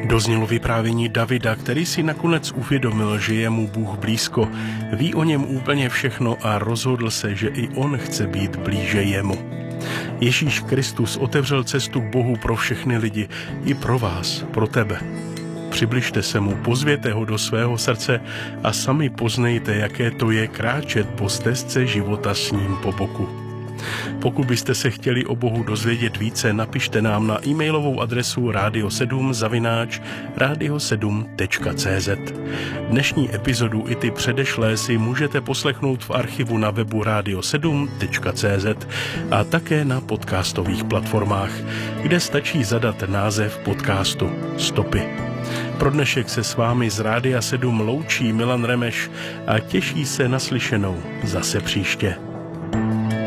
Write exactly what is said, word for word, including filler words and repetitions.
Doznělo vyprávění Davida, který si nakonec uvědomil, že je mu Bůh blízko, ví o něm úplně všechno a rozhodl se, že i on chce být blíže jemu. Ježíš Kristus otevřel cestu k Bohu pro všechny lidi, i pro vás, pro tebe. Přibližte se mu, pozvěte ho do svého srdce a sami poznejte, jaké to je kráčet po stezce života s ním po boku. Pokud byste se chtěli o Bohu dozvědět více, napište nám na e-mailovou adresu radio sedm zavináč radio sedm tečka cé zet. Dnešní epizodu i ty předešlé si můžete poslechnout v archivu na webu radio sedm tečka cé zet a také na podcastových platformách, kde stačí zadat název podcastu Stopy. Pro dnešek se s vámi z Rádia sedm loučí Milan Remeš a těší se na slyšenou zase příště.